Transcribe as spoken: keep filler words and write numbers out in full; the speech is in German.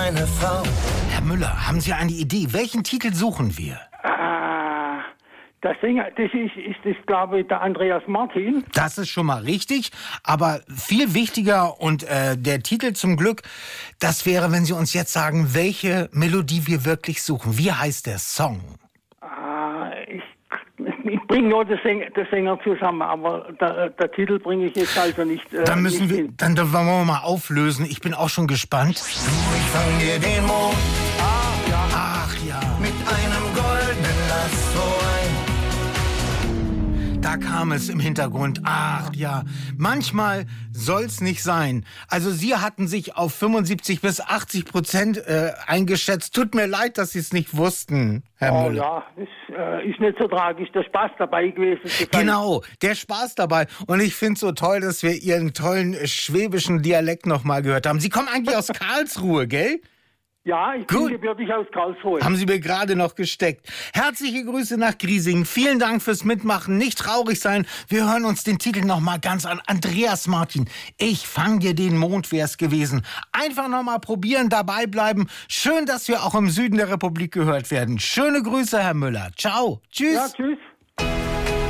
meine Frau. Herr Müller, haben Sie eine Idee? Welchen Titel suchen wir? Ah, das Sänger, das ist, ist das, glaube ich, der Andreas Martin. Das ist schon mal richtig, aber viel wichtiger und äh, der Titel zum Glück, das wäre, wenn Sie uns jetzt sagen, welche Melodie wir wirklich suchen. Wie heißt der Song? Ah, ich, ich bringe nur den Sänger, den Sänger zusammen, aber der, der Titel bringe ich jetzt also nicht. Äh, Dann müssen nicht wir, hin. dann wollen wir mal auflösen. Ich bin auch schon gespannt. Ich fang dir den Mond Ach ja, mit einem goldenen Lasso ein. da kam es im Hintergrund. Ach ja, manchmal soll's nicht sein. Also Sie hatten sich auf fünfundsiebzig bis achtzig Prozent äh, eingeschätzt. Tut mir leid, dass Sie es nicht wussten, Herr Oh Müller. ja, das äh, ist nicht so tragisch. Der Spaß dabei gewesen zu sein. Genau, der Spaß dabei. Und ich finde es so toll, dass wir Ihren tollen äh, schwäbischen Dialekt noch mal gehört haben. Sie kommen eigentlich aus Karlsruhe, gell? Ja, ich Gut. bin gebürtig aus Karlsruhe. Haben Sie mir gerade noch gesteckt. Herzliche Grüße nach Griesing. Vielen Dank fürs Mitmachen. Nicht traurig sein. Wir hören uns den Titel noch mal ganz an. Andreas Martin. Ich fang dir den Mond, wär's gewesen. Einfach noch mal probieren, dabei bleiben. Schön, dass wir auch im Süden der Republik gehört werden. Schöne Grüße, Herr Müller. Ciao. Tschüss. Ja, tschüss.